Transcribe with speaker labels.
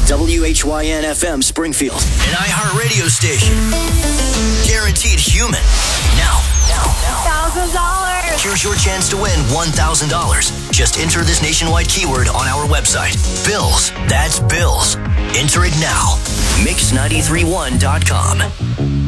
Speaker 1: WHYN FM Springfield.
Speaker 2: An iHeartRadio station. Guaranteed human. Now.
Speaker 3: $1,000.
Speaker 2: Here's your chance to win $1,000. Just enter this nationwide keyword on our website. Bills. That's Bills. Enter it now. Mix931.com.